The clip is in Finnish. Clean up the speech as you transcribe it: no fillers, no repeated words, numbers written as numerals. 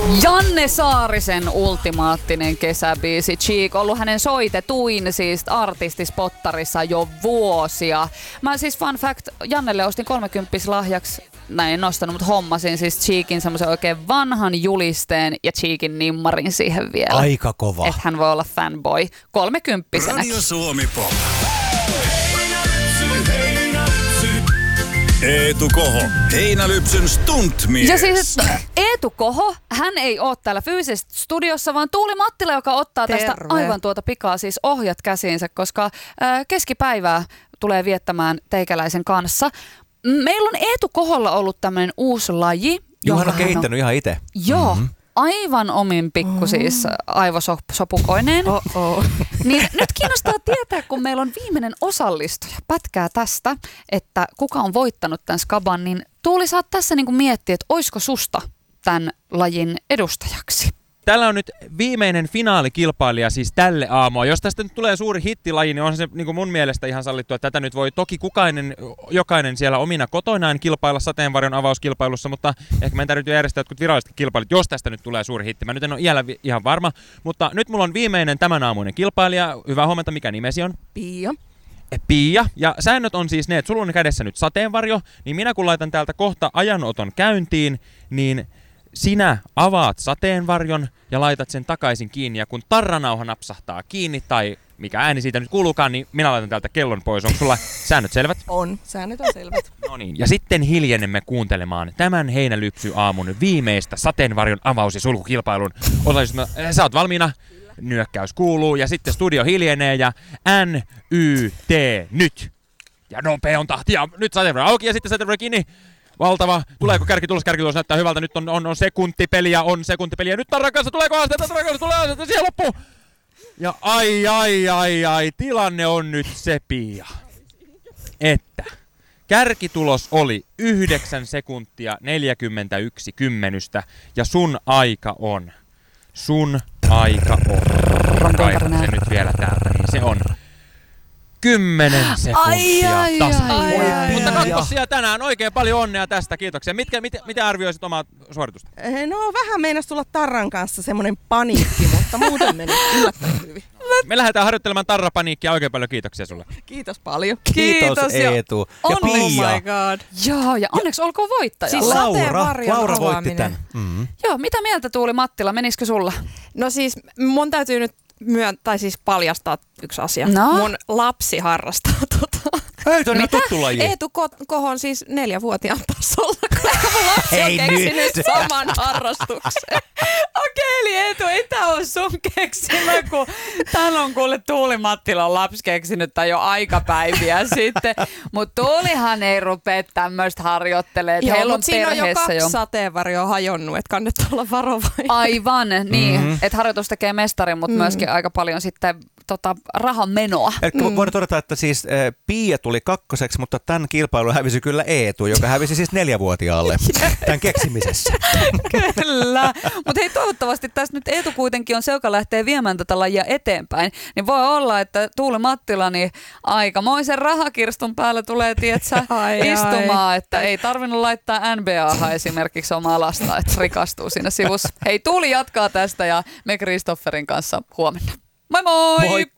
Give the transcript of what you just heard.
Janne Saarisen ultimaattinen kesäbiisi Cheek, ollut hänen soitetuin siis artistispottarissa jo vuosia. Mä siis fun fact, Jannelle ostin 30 lahjaksi, näin en ostanut, mutta hommasin siis Cheekin semmoisen oikein vanhan julisteen ja Cheekin nimmarin siihen vielä. Aika kova. Että hän voi olla fanboy 30-vuotiaana. Radio Suomi Pop. Eetu Koho, Heinälypsyn stuntmies. Ja siis Eetu Koho, hän ei ole täällä fyysisesti studiossa, vaan Tuuli Mattila, joka ottaa tästä aivan tuota pikaa siis ohjat käsiinsä, koska keskipäivää tulee viettämään teikäläisen kanssa. Meillä on Eetu Koholla ollut tämmöinen uusi laji. Hän on kehittänyt ihan itse. Joo. Aivan omin pikku siis aivosopukoineen. Niin nyt kiinnostaa tietää, kun meillä on viimeinen osallistuja pätkää tästä, että kuka on voittanut tämän skaban, niin Tuuli saat tässä niinku miettiä, että oisko susta tämän lajin edustajaksi. Tällä on nyt viimeinen finaalikilpailija siis tälle aamua. Jos tästä nyt tulee suuri hittilaji, niin on se niin kuin mun mielestä ihan sallittu, että tätä nyt voi toki jokainen siellä omina kotoinaan kilpailla sateenvarjon avauskilpailussa, mutta ehkä meidän täytyy järjestää jotkut viralliset kilpailut, jos tästä nyt tulee suuri hitti. Mä nyt en ole ihan varma, mutta nyt mulla on viimeinen tämän aamuinen kilpailija. Hyvää huomenta, mikä nimesi on? Pia. Ja säännöt on siis ne, että sulla on kädessä nyt sateenvarjo, niin minä kun laitan täältä kohta ajanoton käyntiin, niin sinä avaat sateenvarjon ja laitat sen takaisin kiinni, ja kun tarranauha napsahtaa kiinni, tai mikä ääni siitä nyt kuuluukaan, niin minä laitan täältä kellon pois. Onko sulla säännöt selvät? On, säännöt on selvät. No niin, ja sitten hiljenemme kuuntelemaan tämän Heinälypsy-aamun viimeistä sateenvarjon avaus- ja sulkukilpailun osallistumista. Sä oot valmiina? Nyökkäys kuuluu, ja sitten studio hiljenee, ja NYT nyt. Ja nopea tahti, ja nyt sateenvarjo auki, ja sitten sateenvarjo kiinni. Valtava. Tuleeko kärkitulos? Kärkitulos näyttää hyvältä. Nyt on sekuntipeliä. Nyt tarran kanssa. Tuleeko astetta? Tulee astetta. Siihen loppuu. Ja ai. Tilanne on nyt se, Pia, että kärkitulos oli 9 sekuntia 41 kymmenystä. Ja sun aika on. Kaivan se nyt vielä täältä. Niin se on 10 sekuntia tasan. Mutta kakkosia tänään. Oikein paljon onnea tästä. Kiitoksia. Miten arvioisit omaa suoritusta? No vähän meinas tulla tarran kanssa semmoinen paniikki, mutta muuten meni yllättävän hyvin. Me lähdetään harjoittelemaan tarrapaniikkia. Oikein paljon kiitoksia sulle. Kiitos paljon. Kiitos Eetu. Ja Pia. Oh my god. Joo, ja onneksi olkoon voittaja. Siis Laura voitti tämän. Joo, mitä mieltä Tuuli Mattila? Menisikö sulla? No siis mun täytyy nyt paljastaa yksi asia. No? Mun lapsi harrastaa Ei, toi on tuttu laji. Eetu Kohon siis 4-vuotiaan tasolla, koska mun lapsi on keksinyt saman harrastuksen. Okei, eli Eetu, ei tää ole sun keksimä, kun tän on kuule Tuuli Mattilan lapsi keksinyt tän jo aikapäiviä sitten. Mutta Tuulihan ei rupea tämmöistä harjoittelemaan. Joo, Heillä on mutta siinä on jo perheessä 2 sateenvarjoa hajonnut, että kannattaa olla varovainen. Aivan, niin. Että harjoitus tekee mestarin, mutta myöskin aika paljon sitten rahan menoa. Eli voidaan todeta, että siis Pia tuli kakkoseksi, mutta tämän kilpailun hävisi kyllä Eetu, joka hävisi siis 4-vuotiaalle tämän keksimisessä. Kyllä. Mutta hei, toivottavasti tästä nyt Eetu kuitenkin on se, joka lähtee viemään tätä lajia eteenpäin. Niin voi olla, että Tuuli Mattila niin aikamoisen rahakirstun päällä tulee, tietsä, istumaan, että ei tarvinnut laittaa NBA:han esimerkiksi omaa lasta, että rikastuu siinä sivussa. Hei, Tuuli jatkaa tästä ja me Kristofferin kanssa huomenna. Moi moi! Moikka!